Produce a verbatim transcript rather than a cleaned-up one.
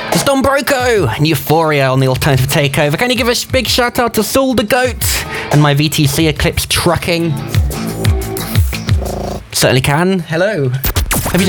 It's Don Broco and Euphoria on the Alternative Takeover. Can you give a big shout out to Saul the Goat and my V T C Eclipse trucking? Certainly can. Hello.